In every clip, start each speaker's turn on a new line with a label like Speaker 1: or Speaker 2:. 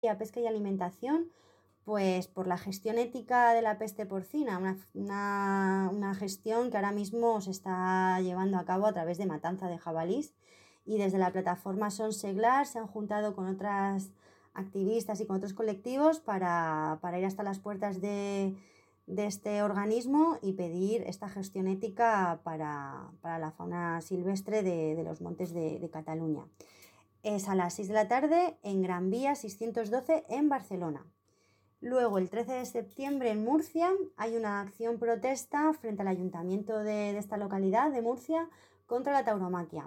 Speaker 1: Pesca y Alimentación, pues por la gestión ética de la peste porcina, una gestión que ahora mismo se está llevando a cabo a través de matanza de jabalís, y desde la plataforma Son Seglar se han juntado con otras activistas y con otros colectivos para ir hasta las puertas de este organismo y pedir esta gestión ética para la fauna silvestre de los montes de Cataluña. Es a las 6 de la tarde en Gran Vía 612 en Barcelona. Luego, el 13 de septiembre en Murcia hay una acción protesta frente al ayuntamiento de esta localidad de Murcia contra la tauromaquia.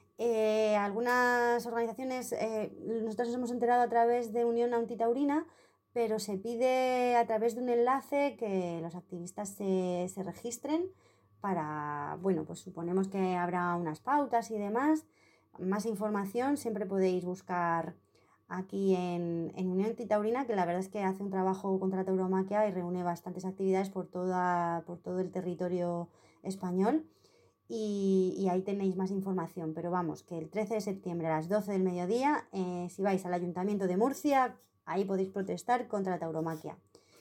Speaker 1: Algunas organizaciones, nosotros nos hemos enterado a través de Unión Antitaurina, pero se pide a través de un enlace que los activistas se registren para, bueno, pues suponemos que habrá unas pautas y demás. Más información siempre podéis buscar aquí en Unión Antitaurina, que la verdad es que hace un trabajo contra la tauromaquia y reúne bastantes actividades por todo el territorio español, y ahí tenéis más información. Pero vamos, que el 13 de septiembre a las 12 del mediodía, si vais al Ayuntamiento de Murcia, ahí podéis protestar contra la tauromaquia.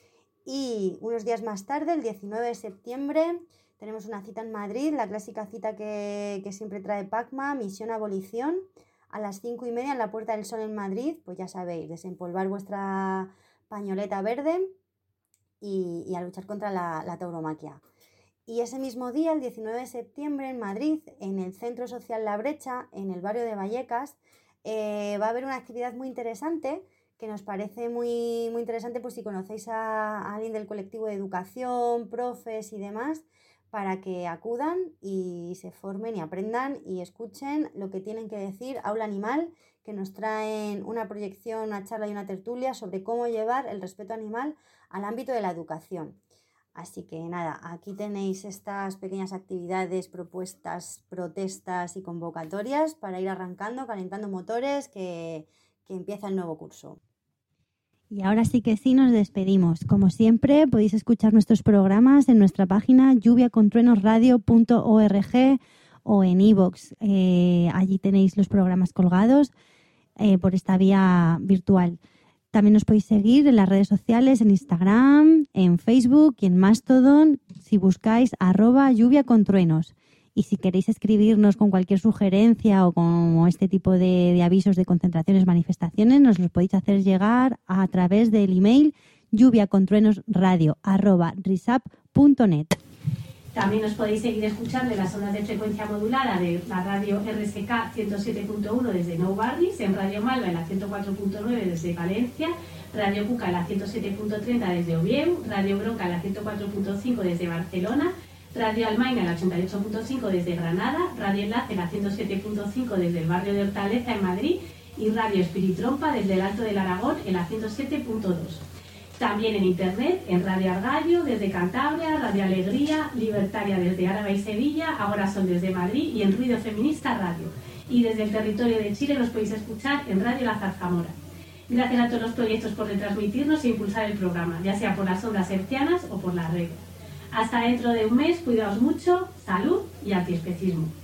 Speaker 1: Y unos días más tarde, el 19 de septiembre, tenemos una cita en Madrid, la clásica cita que siempre trae PACMA, Misión Abolición, a las 5:30 en la Puerta del Sol en Madrid. Pues ya sabéis, desempolvar vuestra pañoleta verde y a luchar contra la tauromaquia. Y ese mismo día, el 19 de septiembre, en Madrid, en el Centro Social La Brecha, en el barrio de Vallecas, va a haber una actividad muy interesante que nos parece muy, muy interesante, pues si conocéis a alguien del colectivo de educación, profes y demás, para que acudan y se formen y aprendan y escuchen lo que tienen que decir Aula Animal, que nos traen una proyección, una charla y una tertulia sobre cómo llevar el respeto animal al ámbito de la educación. Así que nada, aquí tenéis estas pequeñas actividades, propuestas, protestas y convocatorias para ir arrancando, calentando motores, que empieza el nuevo curso.
Speaker 2: Y ahora sí que sí, nos despedimos. Como siempre, podéis escuchar nuestros programas en nuestra página lluviacontruenosradio.org o en iVoox. Allí tenéis los programas colgados por esta vía virtual. También nos podéis seguir en las redes sociales, en Instagram, en Facebook y en Mastodon, si buscáis @lluviacontruenos. Y si queréis escribirnos con cualquier sugerencia o con este tipo de avisos de concentraciones, manifestaciones, nos los podéis hacer llegar a través del email lluviacontruenos@risap.net.
Speaker 3: También os podéis seguir escuchando en las ondas de frecuencia modulada de la radio RSK 107.1 desde Nou Barris, en Radio Malva en la 104.9 desde Valencia, Radio Cuca en la 107.30 desde Oviedo, Radio Bronca en la 104.5 desde Barcelona, Radio Almaina en la 88.5 desde Granada, Radio Enlace en la 107.5 desde el barrio de Hortaleza en Madrid y Radio Espiritrompa desde el Alto del Aragón en la 107.2. También en internet, en Radio Argallo desde Cantabria, Radio Alegría, Libertaria desde Áraba y Sevilla, Ahora Son desde Madrid y en Ruido Feminista Radio. Y desde el territorio de Chile nos podéis escuchar en Radio La Zarzamora. Gracias a todos los proyectos por retransmitirnos e impulsar el programa, ya sea por las ondas hercianas o por la red. Hasta dentro de un mes, cuidaos mucho, salud y antiespecismo.